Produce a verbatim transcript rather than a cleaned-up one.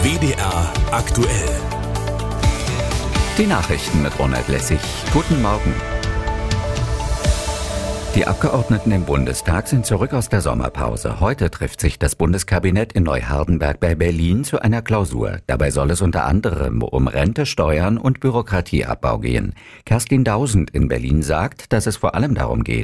W D R aktuell. Die Nachrichten mit Ronald Lessig. Guten Morgen. Die Abgeordneten im Bundestag sind zurück aus der Sommerpause. Heute trifft sich das Bundeskabinett in Neuhardenberg bei Berlin zu einer Klausur. Dabei soll es unter anderem um Rente, Steuern und Bürokratieabbau gehen. Kerstin Dausend in Berlin sagt, dass es vor allem darum geht,